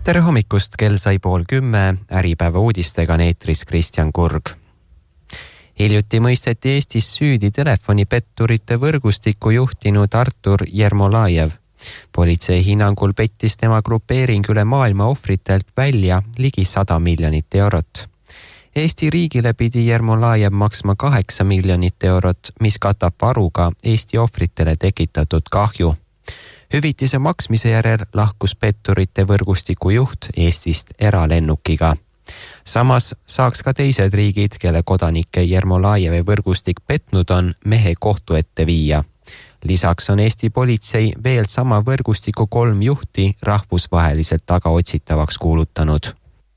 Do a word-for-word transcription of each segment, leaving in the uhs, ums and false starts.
tere hommikust, kell sai pool kümme, Äripäeva uudistega neetris Kristjan Kurg. Hiljuti mõisteti Eestis süüdi telefonipetturite võrgustikku juhtinud Artur Jermolajev. Politsei hinnangul pettis tema grupeering üle maailma ohvritelt välja ligi sada miljonit eurot. Eesti riigile pidi Jermolajev maksma kaheksa miljonit eurot, mis katab varuga Eesti ohvritele tekitatud kahju. Hüvitise maksmise järel lahkus petturite võrgustiku juht Eestist eralennukiga. Samas saaks ka teised riigid, kelle kodanike Jermolajevi võrgustik petnud on, mehe kohtu ette viia. Lisaks on Eesti politsei veel sama võrgustiku kolm juhti rahvusvaheliselt tagaotsitavaks kuulutanud.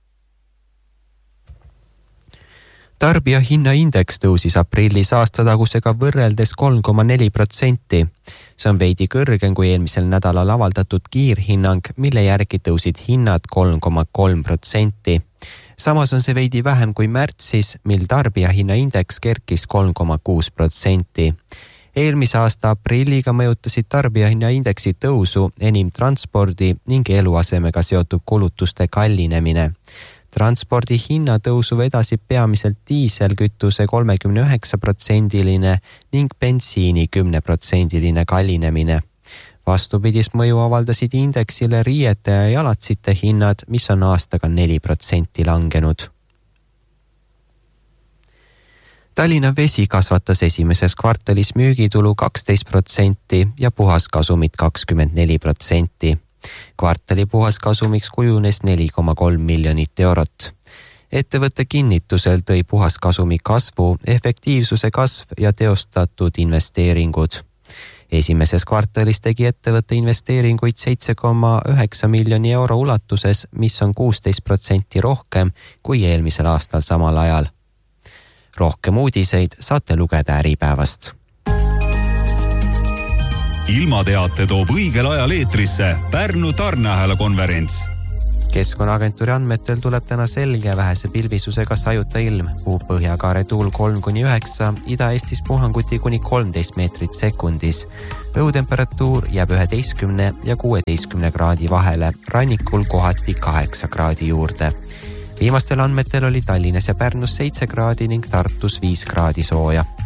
Tarbija hinnaindeks tõusis aprillis aastatagusega võrreldes kolm koma neli protsenti. See on veidi kõrgem kui eelmisel nädalal avaldatud kiirhinnang, mille järgi tõusid hinnad kolm koma kolm protsenti. Samas on see veidi vähem kui märtsis, mil tarbija hinnaindeks kerkis kolm koma kuus protsenti. Eelmise aasta aprilliga mõjutasid tarbija hinnaindeksi tõusu enim transpordi ning eluasemega seotud kulutuste kallinemine. Transpordi hinnatõusu vedasid peamiselt diiselkütuse kolmekümne üheksa protsendiline ning bensiini kümme protsendiline kallinemine. Vastupidist mõju avaldasid indeksile riiete ja jalatsite hinnad, mis on aastaga neli protsenti langenud. Tallinna Vesi kasvatas esimeses kvartalis müügitulu kaksteist protsenti ja puhaskasumit kakskümmend neli protsenti. Kvartali puhaskasumiks kujunes neli koma kolm miljonit eurot. Ettevõtte kinnitusel tõi puhaskasumi kasvu, efektiivsuse kasv ja teostatud investeeringud. Esimeses kvartalis tegi ettevõtte investeeringuid seitse koma üheksa miljoni euro ulatuses, mis on kuusteist protsenti rohkem kui eelmisel aastal samal ajal. Rohkem uudiseid saate lugeda Äripäevast. Ilmateate toob õigel ajal eetrisse Pärnu tarneahela konverents. Keskkonnaagentuuri andmetel tuleb täna selge vähese pilvisusega sajuta ilm, puhub põhjakaare tuul kolm kuni üheksa, Ida-Eestis puhanguti kuni kolmteist meetrit sekundis. Õhutemperatuur jääb üheteistkümne ja kuueteistkümne kraadi vahele, rannikul kohati kaheksa kraadi juurde. Viimastel andmetel oli Tallinnas ja Pärnus seitse kraadi ning Tartus viis kraadi sooja.